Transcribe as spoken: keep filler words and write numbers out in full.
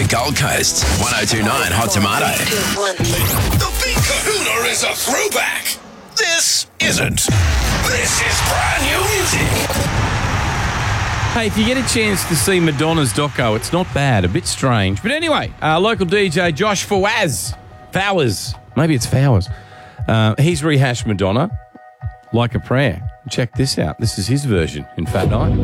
the Gold Coast. one oh two point nine Hot Tomato. The Big Kahuna is a throwback. This isn't. This is brand new music. Hey, if you get a chance to see Madonna's doco, it's not bad. A bit strange. But anyway, uh, local D J Josh Fawaz. Fowers. Maybe it's Fowers. Uh, he's rehashed Madonna like a prayer. Check this out. This is his version in Fat Night.